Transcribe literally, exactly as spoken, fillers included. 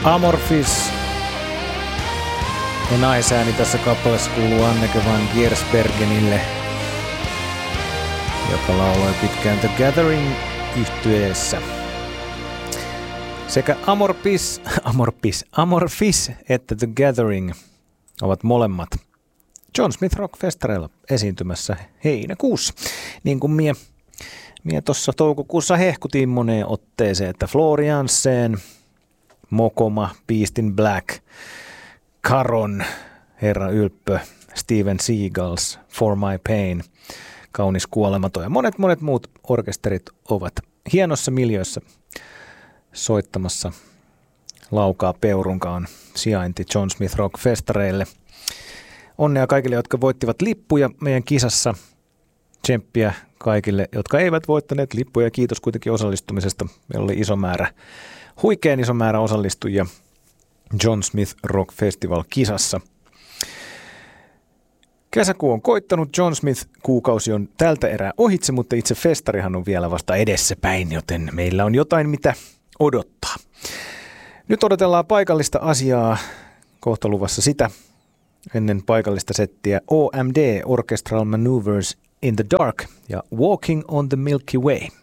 Amorphis ja naisääni tässä kappaleessa kuuluu Anneke van Giersbergenille, joka lauloi pitkään The Gathering -yhtyeessä. Sekä Amorphis, Amorphis, Amorphis että The Gathering ovat molemmat John Smith Rock-festareilla esiintymässä heinäkuussa. Niin kuin mie, mie tuossa toukokuussa hehkutin moneen otteeseen, että Floriansen, Mokoma, Beast in Black, Caron, Herra Ylppö, Steven Seagals, For My Pain, Kaunis kuolematon ja monet monet muut orkesterit ovat hienossa miljöössä soittamassa Laukaa Peurunkaan sijainti John Smith Rock-festareille. Onnea kaikille, jotka voittivat lippuja meidän kisassa. Tsemppiä kaikille, jotka eivät voittaneet lippuja. Kiitos kuitenkin osallistumisesta. Meillä oli iso määrä, huikean iso määrä osallistujia John Smith Rock Festival-kisassa. Kesäkuu on koittanut, John Smith-kuukausi on tältä erää ohitse, mutta itse festarihan on vielä vasta edessäpäin, joten meillä on jotain mitä odottaa. Nyt odotellaan paikallista asiaa, kohta luvassa sitä. Ennen paikallista settiä O M D, Orchestral Maneuvers in the Dark ja Walking on the Milky Way.